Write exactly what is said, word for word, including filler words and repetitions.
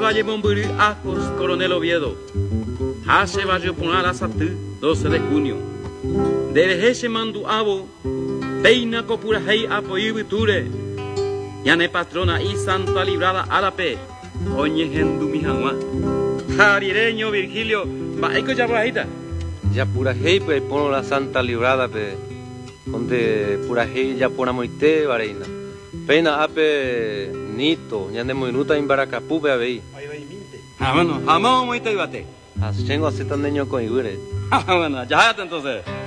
Valle Momburí, Ajos, Coronel Oviedo. Hace Valle Punala Satú, doce de junio. Debe ese mandu abo, peina copura hei apoyo viture. Yane patrona y santa librada árape, oñe gendu mi jangua. Jarireño Virgilio, va eco ya por ya pura hei pues pono la santa librada pe donde pura hei ya pona moite vareina peina ape nito ya ne minuta en Baracapu pe avei ah bueno jamón moite ibate as chengo acetan niño con igure ah bueno ya entonces